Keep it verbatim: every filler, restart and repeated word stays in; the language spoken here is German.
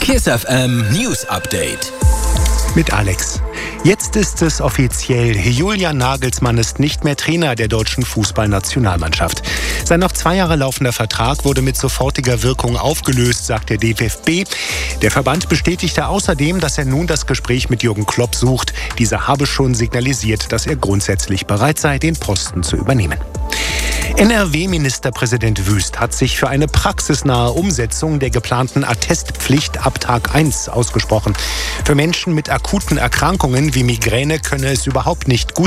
Kiss F M News Update. Mit Alex. Jetzt ist es offiziell. Julian Nagelsmann ist nicht mehr Trainer der deutschen Fußballnationalmannschaft. Sein noch zwei Jahre laufender Vertrag wurde mit sofortiger Wirkung aufgelöst, sagt der D F B. Der Verband bestätigte außerdem, dass er nun das Gespräch mit Jürgen Klopp sucht. Dieser habe schon signalisiert, dass er grundsätzlich bereit sei, den Posten zu übernehmen. N R W-Ministerpräsident Wüst hat sich für eine praxisnahe Umsetzung der geplanten Attestpflicht ab Tag eins ausgesprochen. Für Menschen mit akuten Erkrankungen wie Migräne könne es überhaupt nicht gut